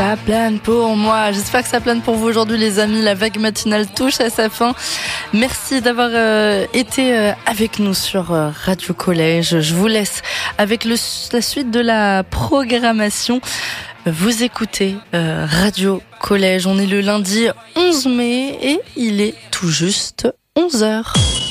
Ça plane pour moi. J'espère que ça plane pour vous aujourd'hui, les amis. La vague matinale touche à sa fin. Merci d'avoir été avec nous sur Radio Collège. Je vous laisse avec la suite de la programmation. Vous écoutez Radio Collège. On est le lundi 11 mai et il est tout juste 11h.